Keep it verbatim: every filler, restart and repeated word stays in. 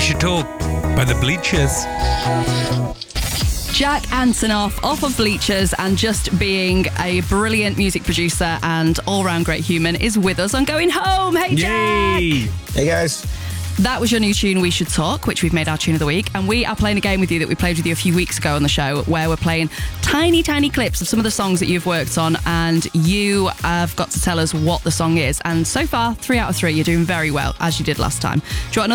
Should Talk by the Bleachers. Jack Antonoff off of Bleachers, and just being a brilliant music producer and all-round great human, is with us on Going Home. Hey, Jack! Yay! Hey, guys. That was your new tune, We Should Talk, which we've made our tune of the week. And we are playing a game with you that we played with you a few weeks ago on the show, where we're playing tiny, tiny clips of some of the songs that you've worked on, and you have got to tell us what the song is. And so far, three out of three, you're doing very well, as you did last time. Do you want